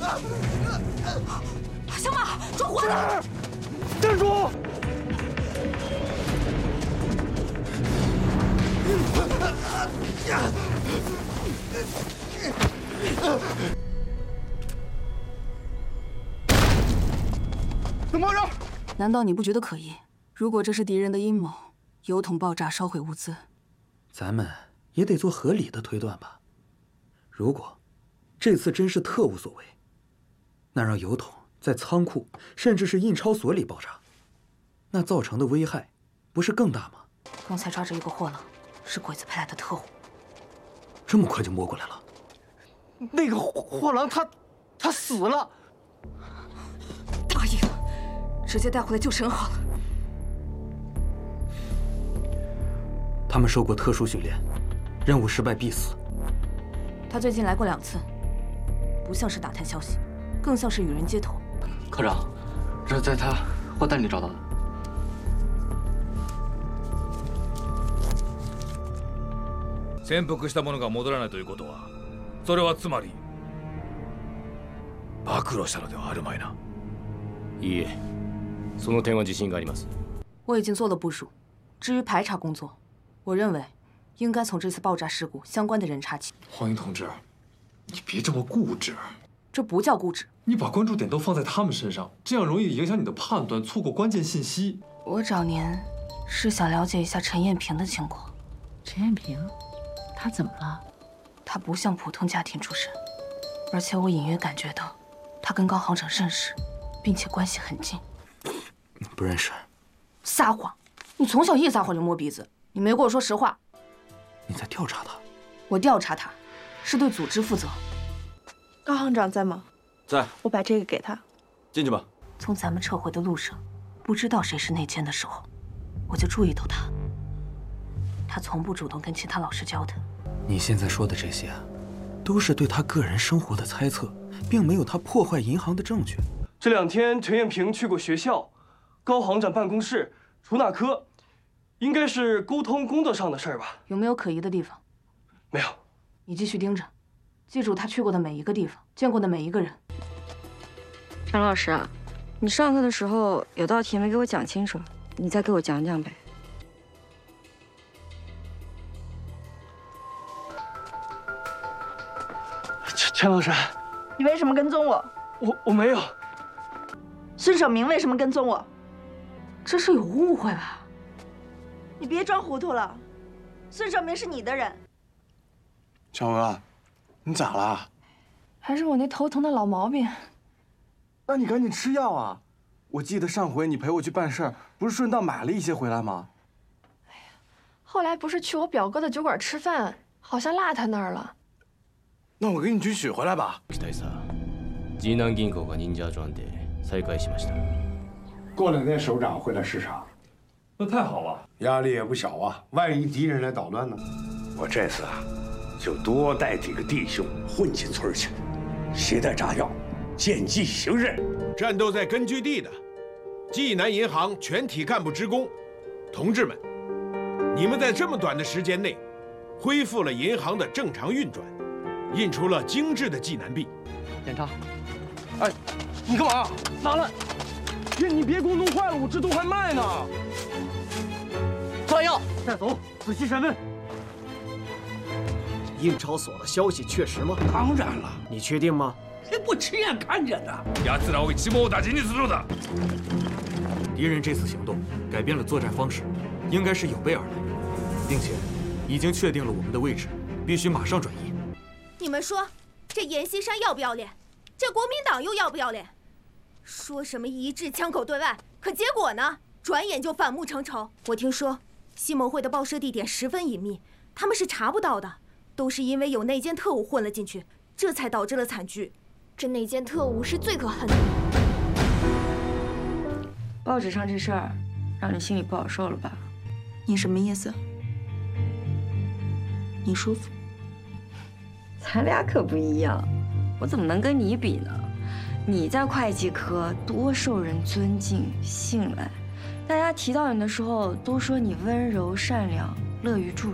小马，着火了！ 站住！ 怎么回事？ 难道你不觉得可疑？如果这是敌人的阴谋，油桶爆炸烧毁物资， 咱们也得做合理的推断吧。如果这次真是特务所为，那让油桶在仓库甚至是印钞所里爆炸，那造成的危害不是更大吗？ 刚才抓着一个货郎，是鬼子派来的特务。 这么快就摸过来了？ 那个货郎他死了。 大意了，直接带回来就审好了。 他们受过特殊训练，任务失败必死。 他最近来过2次，不像是打探消息，更像是与人接头。 科长，这是在他货单里找到的。 潜伏した者が戻らないということは、それはつまり暴露したのではあるまいな。 いいえ、その点は自信があります。 我已经做了部署，至于排查工作，我认为应该从这次爆炸事故相关的人查起。 黄英同志，你别这么固执。 这不叫固执。 你把关注点都放在他们身上，这样容易影响你的判断，错过关键信息。 我找您是想了解一下陈艳萍的情况。 陈艳萍，她怎么了？ 她不像普通家庭出身，而且我隐约感觉到，她跟高行长认识，并且关系很近。 不认识。 撒谎！你从小一撒谎就摸鼻子，你没跟我说实话。 你在调查他？ 我调查他，是对组织负责。 高行长在吗？ 在。 我把这个给他。 进去吧。 从咱们撤回的路上，不知道谁是内奸的时候，我就注意到他。他从不主动跟其他老师交谈。 你现在说的这些，都是对他个人生活的猜测，并没有他破坏银行的证据。 这2天陈艳萍去过学校、高行长办公室、出纳科，应该是沟通工作上的事儿吧？ 有没有可疑的地方？ 没有。 你继续盯着，记住他去过的每一个地方，见过的每一个人。 陈老师，你上课的时候有道题没给我讲清楚，你再给我讲讲呗。 陈老师， 你为什么跟踪我？ 我没有。 孙守明为什么跟踪我？ 这是有误会吧？ 你别装糊涂了，孙守明是你的人。 小娥，你咋了？ 还是我那头疼的老毛病。 那你赶紧吃药啊！我记得上回你陪我去办事儿，不是顺道买了一些回来吗？ 哎呀，后来不是去我表哥的酒馆吃饭，好像落他那儿了。 那我给你去取回来吧。 大佐，济南銀行が忍者庄で再開しました。 过2天首长会来视察， 那太好了， 压力也不小啊。万一敌人来捣乱呢？ 我这次啊，就多带几个弟兄混进村去，携带炸药，见机行任。 战斗在根据地的济南银行全体干部职工，同志们，你们在这么短的时间内，恢复了银行的正常运转，印出了精致的济南币。 检查。哎，你干嘛？拿来！你别给我弄坏了，我这都还卖呢。 抓药，带走，仔细审问。 印钞所的消息确实吗？ 当然了。 你确定吗？ 我亲眼看见的。 奴らを一網打尽にするのだ。 敌人这次行动改变了作战方式，应该是有备而来，并且已经确定了我们的位置，必须马上转移。 你们说，这阎锡山要不要脸？这国民党又要不要脸？说什么一致枪口对外，可结果呢？转眼就反目成仇。我听说，西盟会的报社地点十分隐秘，他们是查不到的，都是因为有内奸特务混了进去，这才导致了惨剧。 这内奸特务是最可恨的。 报纸上这事儿，让你心里不好受了吧？ 你什么意思？你舒服？ 咱俩可不一样，我怎么能跟你比呢？你在会计科多受人尊敬信赖，大家提到你的时候都说你温柔善良，乐于助